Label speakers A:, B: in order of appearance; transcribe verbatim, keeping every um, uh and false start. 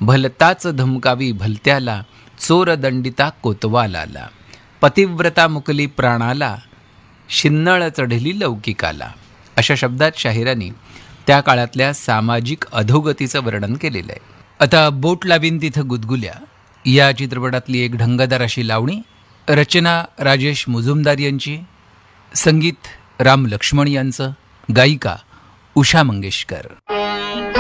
A: भलताच धमकावी भलत्याला, चोर दंडिता कोतवालाला. पतिव्रता मुकली प्राणाला, शिन्नळ चढली लौकिकाला. अशा शब्दात शाहिरांनी त्या काळातल्या सामाजिक अधोगतीचं वर्णन केलेलं आहे. आता बोट लावीन तिथं गुदगुल्या या चित्रपटातली एक ढंगदार अशी लावणी. रचना राजेश मुजुमदार यांची, संगीत राम लक्ष्मण यांचं, गायिका उषा मंगेशकर.